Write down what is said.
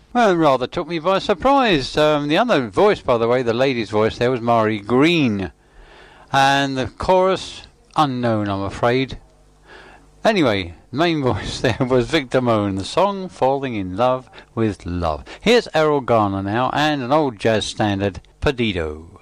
Well, it rather took me by surprise. The other voice, by the way, the lady's voice there was Mari Green. And the chorus, unknown, I'm afraid. Anyway, the main voice there was Victor Moan, the song Falling in Love with Love. Here's Errol Garner now, and an old jazz standard, Perdido.